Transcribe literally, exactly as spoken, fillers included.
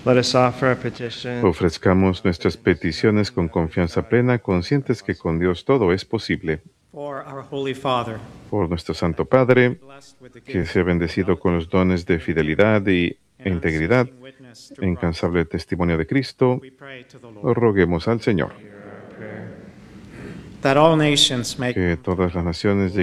Let us offer a petition Ofrezcamos nuestras peticiones con confianza plena, conscientes que con Dios todo es posible. For our Holy Father, Por nuestro Santo Padre, blessed with the que gift sea bendecido con los dones de fidelidad y e and integridad, unceasing witness to Christ, incansable testimonio de Cristo, we pray to the Lord roguemos al Señor that all nations may que todas las naciones